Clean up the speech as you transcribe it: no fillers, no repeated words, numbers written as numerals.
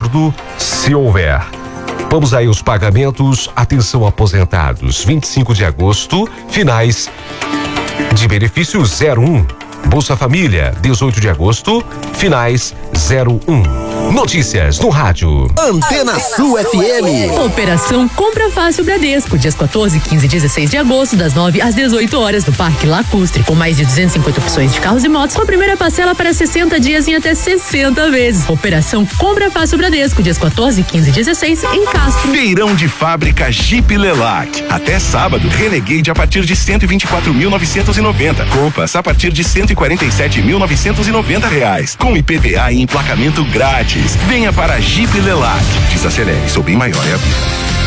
acordo, se houver. Vamos aí os pagamentos. Atenção, aposentados. 25 de agosto, finais de benefício 01. Bolsa Família, 18 de agosto, finais 01. Notícias no rádio. Antena Sul FM. Operação Compra Fácil Bradesco, dias 14, 15 e 16 de agosto, das 9 às 18 horas, no Parque Lacustre, com mais de 250 opções de carros e motos, com a primeira parcela para 60 dias em até 60 vezes. Operação Compra Fácil Bradesco, dias 14, 15 e 16, em Castro. Feirão de fábrica Jeep Lelac. Até sábado, Renegade a partir de 124.990. Compass a partir de 147.990 reais. Com IPVA e emplacamento grátis. Venha para Jeep Lelac. Desacelere, sou bem maior, é a vida.